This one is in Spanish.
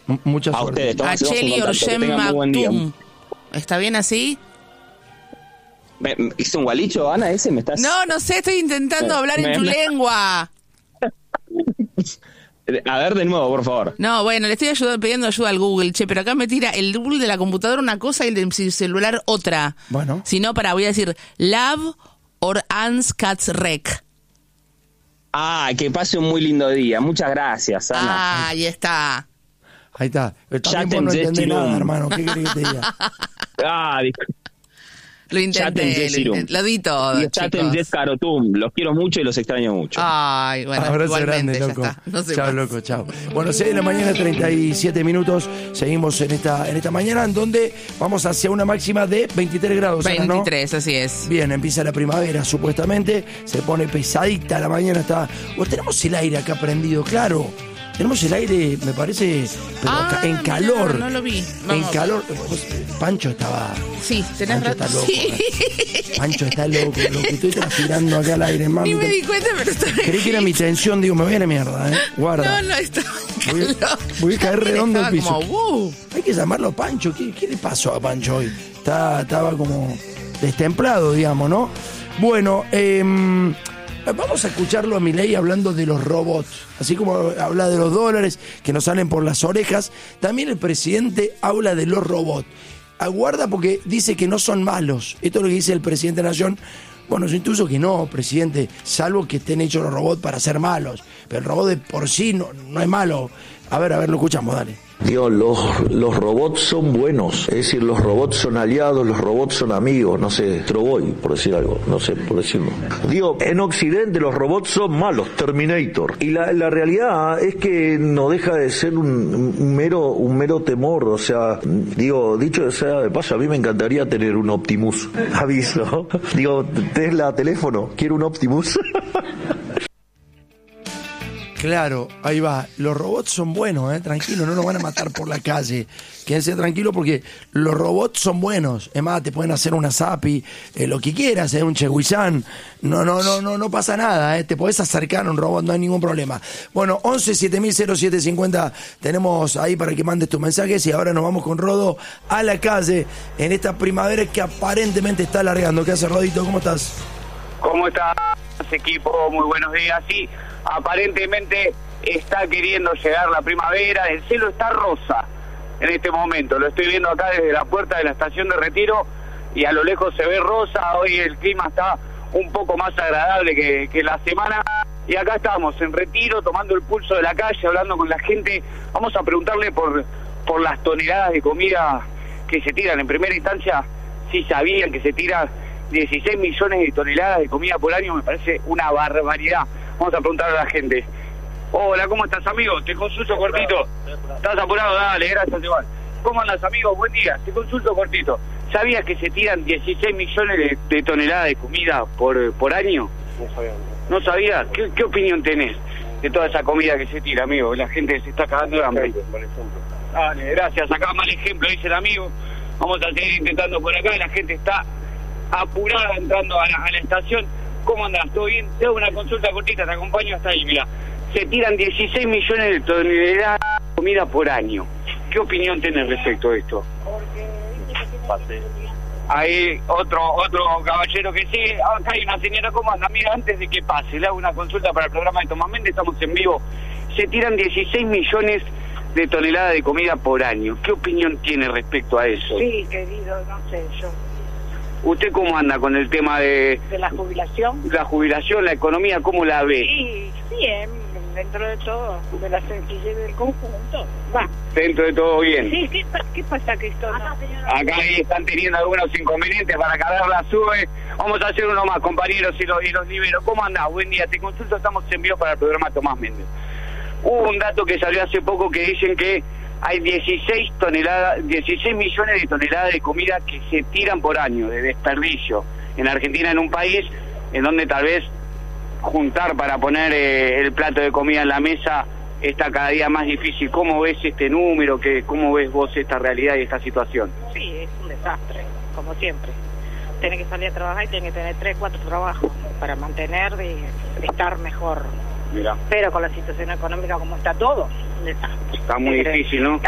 Mucha A suerte. ustedes, Acheli Orjem Maktoum. ¿Está bien así? ¿Hizo un gualicho, Ana, ese? ¿Me estás...? No sé, estoy intentando hablar en tu lengua. A ver, de nuevo, por favor. No, bueno, le estoy pidiendo ayuda al Google, pero acá me tira el Google de la computadora una cosa y el de celular otra. Bueno. Si no, voy a decir Love or Ans Cats Rec. Que pase un muy lindo día. Muchas gracias, Ana. Ahí está. Ahí está. También vos no entendés nada, hermano. ¿Qué querés que te diga? Lo intenté, lo di todo, y Chatem Jet Carotum. Los quiero mucho y los extraño mucho. Ay, bueno, abrazo grande, loco. Chao, loco, chao. Bueno, 6 de la mañana, 37 minutos. Seguimos en esta mañana, en donde vamos hacia una máxima de 23 grados. 23, ¿no? Así es. Bien, empieza la primavera, supuestamente. Se pone pesadita la mañana. Tenemos el aire acá prendido, claro. Tenemos el aire, me parece, pero en calor. No lo vi. Vamos. En calor. Pancho estaba... Sí, tenés razón. Pancho está loco. Sí. Pancho está loco. Lo que estoy transpirando acá al aire, mami. Ni me di cuenta, pero está... Creí que era mi tensión. Digo, me voy a la mierda, Guarda. No, está... Voy a caer redondo al piso. Como, Hay que llamarlo Pancho. ¿Qué le pasó a Pancho hoy? Estaba como destemplado, digamos, ¿no? Bueno, vamos a escucharlo a Milei hablando de los robots. Así como habla de los dólares que nos salen por las orejas, también el presidente habla de los robots. Aguarda porque dice que no son malos. Esto es lo que dice el presidente de la Nación. Bueno, yo intuyo que no, presidente, salvo que estén hechos los robots para ser malos. Pero el robot de por sí no es malo. A ver, lo escuchamos, dale. Digo, los robots son buenos, es decir, los robots son aliados, los robots son amigos, no sé, Troboy, por decir algo, no sé, por decirlo. Digo, en Occidente los robots son malos, Terminator. Y la realidad es que no deja de ser un mero temor, o sea, digo, dicho sea de paso, a mí me encantaría tener un Optimus, aviso. Digo, Tesla, teléfono, quiero un Optimus. Claro, ahí va. Los robots son buenos, tranquilo, no nos van a matar por la calle. Quédense tranquilos porque los robots son buenos. Es más, te pueden hacer una Zapi, lo que quieras, un Cheguizán. No pasa nada, te podés acercar a un robot, no hay ningún problema. Bueno, 11-7000-0750 tenemos ahí para que mandes tus mensajes y ahora nos vamos con Rodo a la calle en esta primavera que aparentemente está alargando. ¿Qué hace, Rodito? ¿Cómo estás? ¿Cómo estás, equipo? Muy buenos días. Sí, aparentemente está queriendo llegar la primavera, el cielo está rosa en este momento, lo estoy viendo acá desde la puerta de la estación de Retiro y a lo lejos se ve rosa. Hoy el clima está un poco más agradable que la semana y acá estamos en Retiro tomando el pulso de la calle, hablando con la gente. Vamos a preguntarle por las toneladas de comida que se tiran. En primera instancia, si sabían que se tiran 16 millones de toneladas de comida por año. Me parece una barbaridad. Vamos a preguntarle a la gente. Hola, ¿cómo estás, amigo? Te consulto cortito. ¿Estás apurado? Dale, gracias, igual. ¿Cómo andas, amigo? Buen día. Te consulto cortito. ¿Sabías que se tiran 16 millones de toneladas de comida por año? No sabía. ¿No sabías? ¿Qué opinión tenés de toda esa comida que se tira, amigo? La gente se está cagando de hambre. Mal ejemplo. Dale, gracias. Acá mal ejemplo, dice el amigo. Vamos a seguir intentando por acá. La gente está apurada entrando a la estación. ¿Cómo andás? ¿Todo bien? Te hago una consulta cortita, te acompaño hasta ahí, mira. Se tiran 16 millones de toneladas de comida por año. ¿Qué opinión tenés respecto a esto? Pase. Hay otro caballero que sigue. Acá hay una señora, ¿cómo anda? Mira, antes de que pase, le hago una consulta para el programa de Tomás Méndez, estamos en vivo. Se tiran 16 millones de toneladas de comida por año. ¿Qué opinión tiene respecto a eso? Sí, querido, no sé, yo. ¿Usted cómo anda con el tema de la jubilación? La jubilación, la economía, ¿cómo la ve? Sí, bien, dentro de todo, de la sencillez del conjunto. Va. Dentro de todo bien. Sí, ¿qué pasa, Cristóbal? Acá ahí están teniendo algunos inconvenientes para cargar la sube. Vamos a hacer uno más, compañeros, y los libero. ¿Cómo andás? Buen día, te consulto, estamos en vivo para el programa Tomás Méndez. Hubo un dato que salió hace poco que dicen que hay 16 millones de toneladas de comida que se tiran por año, de desperdicio. En Argentina, en un país en donde tal vez juntar para poner el plato de comida en la mesa está cada día más difícil. ¿Cómo ves este número? ¿Cómo ves vos esta realidad y esta situación? Sí, es un desastre, como siempre. Tiene que salir a trabajar y tiene que tener 3, 4 trabajos para mantener de estar mejor. Mirá. Pero con la situación económica como está todo, un desastre. Está muy difícil, ¿no?